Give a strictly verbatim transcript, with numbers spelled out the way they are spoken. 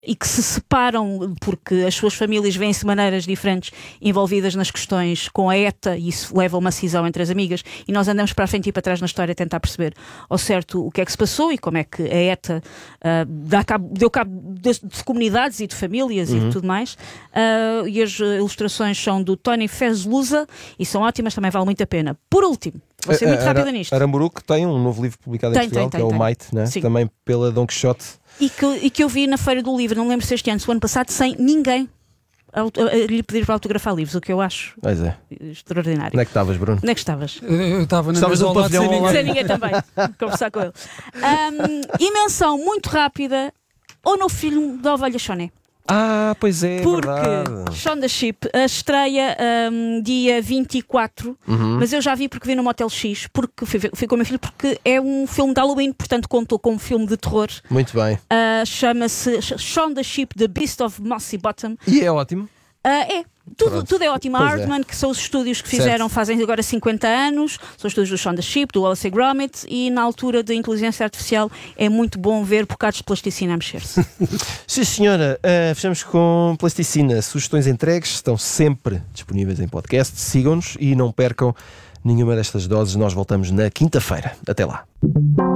e que se separam porque as suas famílias veem-se de maneiras diferentes envolvidas nas questões com a ETA, e isso leva a uma cisão entre as amigas, e nós andamos para a frente e para trás na história a tentar perceber ao certo o que é que se passou e como é que a ETA uh, dá cabo, deu cabo de, de comunidades e de famílias uhum. e de tudo mais. Uh, e as ilustrações são do Tony Fezlusa e são ótimas, também vale muito a pena. Por último, vou ser muito rápida nisto. Aramburu, que tem um novo livro publicado em tem, Portugal, tem, que tem, é o tem. Might, né? Também pela Don Quixote. E que, e que eu vi na Feira do Livro, não lembro se este ano, se o ano passado, sem ninguém a, a, a lhe pedir para autografar livros, o que eu acho pois é. extraordinário. Onde é que estavas, Bruno? Onde é que estavas? Eu estava na Estavas mesa no ao lado pavilhão sem ao ninguém. Sem ninguém também, conversar com ele. Um, e menção muito rápida ou no filme da Ovelha Choné. Ah, pois é, porque verdade. Shaun the Sheep a estreia um, dia vinte e quatro, uhum. mas eu já vi porque vi no Motel X, porque fui, fui com o meu filho, porque é um filme de Halloween, portanto contou com um filme de terror. Muito bem. Uh, chama-se Shaun the Sheep, The Beast of Mossy Bottom. E é ótimo. Uh, é, tudo, tudo é ótimo. A Pois Aardman, é. que são os estúdios que fizeram, Certo. fazem agora cinquenta anos, são os estúdios do Shaun the Sheep, do Wallace e Gromit, e na altura da inteligência artificial é muito bom ver bocados de plasticina a mexer-se. Sim, senhora. Uh, fechamos com Plasticina. Sugestões entregues estão sempre disponíveis em podcast. Sigam-nos e não percam nenhuma destas doses. Nós voltamos na quinta-feira. Até lá.